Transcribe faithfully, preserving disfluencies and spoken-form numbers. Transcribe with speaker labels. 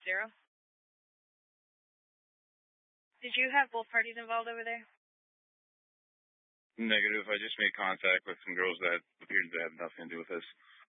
Speaker 1: zero. Did you have both parties involved over there?
Speaker 2: Negative. I just made contact with some girls that appeared to have nothing to do with this.